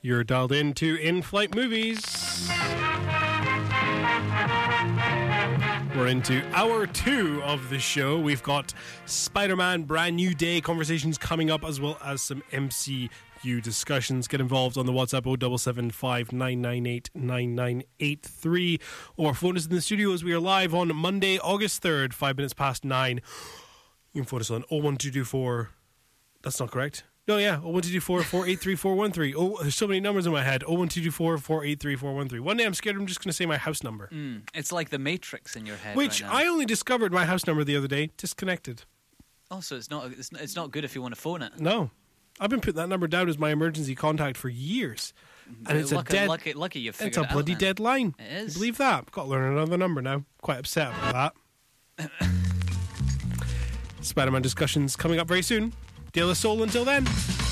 You're dialed into In-Flight Movies. We're into hour 2 of the show. We've got Spider-Man Brand New Day conversations coming up, as well as some MCU discussions. Get involved on the WhatsApp 0775 998 9983, or phone us in the studio as we are live on Monday, August 3rd, 5 minutes past 9. You can phone us on 01224. That's not correct. No, yeah, 01224 483 413. Oh, there's so many numbers in my head. 01224 483 413. One day I'm scared I'm just going to say my house number. It's like the Matrix in your head. Which right now. I only discovered my house number the other day. Disconnected. Oh, so it's not good if you want to phone it. No. I've been putting that number down as my emergency contact for years. And it's lucky you figured it's a bloody out, dead line. It is. You believe that? I've got to learn another number now. Quite upset about that. Spider-Man discussions coming up very soon. De La Soul until then.